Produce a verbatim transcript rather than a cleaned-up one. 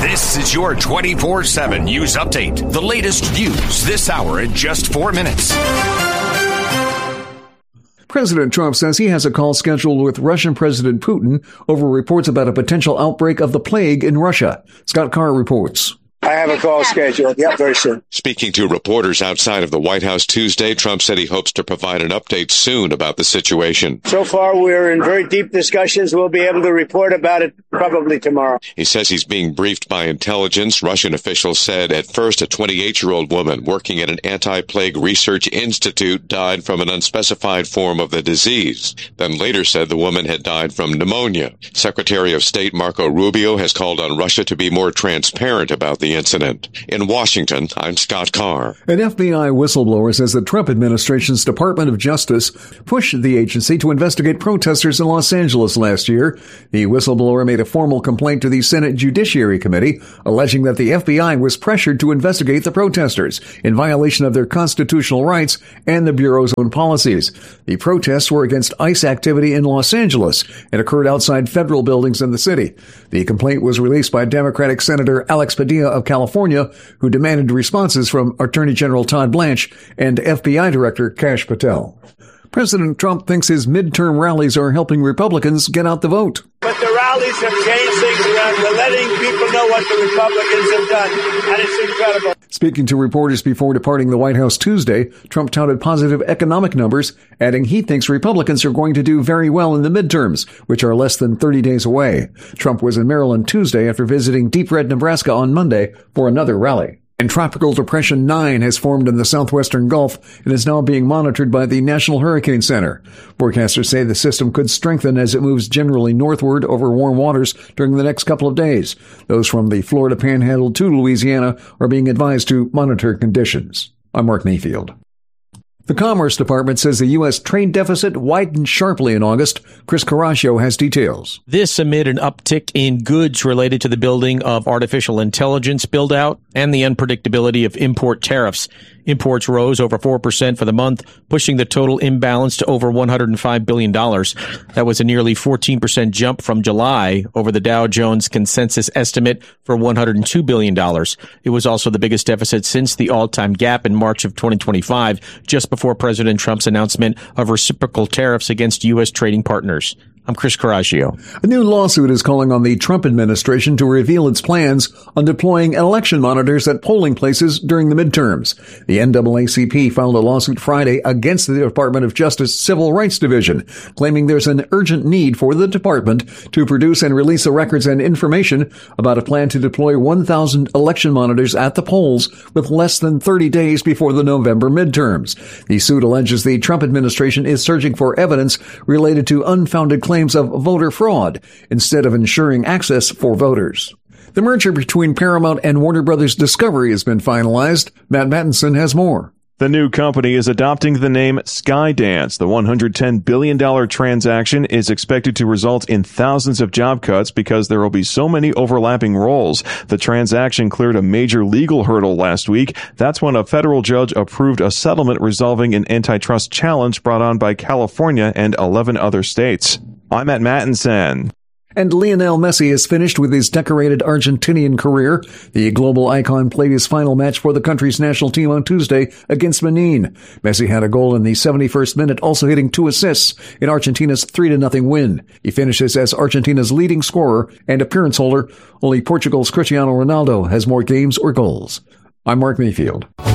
This is your twenty-four seven News Update. The latest news this hour in just four minutes. President Trump says he has a call scheduled with Russian President Putin over reports about a potential outbreak of the plague in Russia. Scott Carr reports. I have a call scheduled. Yep, very soon. Speaking to reporters outside of the White House Tuesday, Trump said he hopes to provide an update soon about the situation. So far, we're in very deep discussions. We'll be able to report about it probably tomorrow. He says he's being briefed by intelligence. Russian officials said at first a twenty-eight-year-old woman working at an anti-plague research institute died from an unspecified form of the disease. Then later said the woman had died from pneumonia. Secretary of State Marco Rubio has called on Russia to be more transparent about the incident. In Washington, I'm Scott Carr. An F B I whistleblower says the Trump administration's Department of Justice pushed the agency to investigate protesters in Los Angeles last year. The whistleblower made a formal complaint to the Senate Judiciary Committee, alleging that the F B I was pressured to investigate the protesters in violation of their constitutional rights and the Bureau's own policies. The protests were against ICE activity in Los Angeles and occurred outside federal buildings in the city. The complaint was released by Democratic Senator Alex Padilla of California, who demanded responses from Attorney General Todd Blanche and F B I Director Kash Patel. President Trump thinks his midterm rallies are helping Republicans get out the vote. But the rallies have changed things around. We're letting people know what the Republicans have done, and it's incredible. Speaking to reporters before departing the White House Tuesday, Trump touted positive economic numbers, adding he thinks Republicans are going to do very well in the midterms, which are less than thirty days away. Trump was in Maryland Tuesday after visiting Deep Red, Nebraska on Monday for another rally. And Tropical Depression nine has formed in the southwestern Gulf and is now being monitored by the National Hurricane Center. Forecasters say the system could strengthen as it moves generally northward over warm waters during the next couple of days. Those from the Florida Panhandle to Louisiana are being advised to monitor conditions. I'm Mark Mayfield. The Commerce Department says the U S trade deficit widened sharply in August. Chris Carrascio has details. This amid an uptick in goods related to the building of artificial intelligence build-out and the unpredictability of import tariffs. Imports rose over four percent for the month, pushing the total imbalance to over one hundred five billion dollars. That was a nearly fourteen percent jump from July over the Dow Jones consensus estimate for one hundred two billion dollars. It was also the biggest deficit since the all-time gap in March of twenty twenty-five, just before President Trump's announcement of reciprocal tariffs against U S trading partners. I'm Chris Carrascio. A new lawsuit is calling on the Trump administration to reveal its plans on deploying election monitors at polling places during the midterms. The N double A C P filed a lawsuit Friday against the Department of Justice Civil Rights Division, claiming there's an urgent need for the department to produce and release the records and information about a plan to deploy one thousand election monitors at the polls with less than thirty days before the November midterms. The suit alleges the Trump administration is searching for evidence related to unfounded claims claims of voter fraud instead of ensuring access for voters. The merger between Paramount and Warner Brothers Discovery has been finalized. Matt Mattinson has more. The new company is adopting the name Skydance. The one hundred ten billion dollars transaction is expected to result in thousands of job cuts because there will be so many overlapping roles. The transaction cleared a major legal hurdle last week. That's when a federal judge approved a settlement resolving an antitrust challenge brought on by California and eleven other states. I'm at Mattinson. And Lionel Messi is finished with his decorated Argentinian career. The global icon played his final match for the country's national team on Tuesday against Benin. Messi had a goal in the seventy-first minute, also hitting two assists in Argentina's three to nothing win. He finishes as Argentina's leading scorer and appearance holder. Only Portugal's Cristiano Ronaldo has more games or goals. I'm Mark Mayfield.